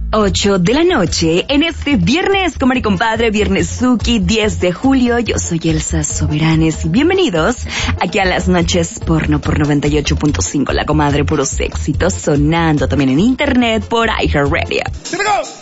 8 de la noche, en este viernes, comadre y compadre, viernes Suki, 10 de julio. Yo soy Elsa Soberanes y bienvenidos aquí a Las Noches Porno por 98.5, la comadre, puros éxitos, sonando también en internet por iHeartRadio.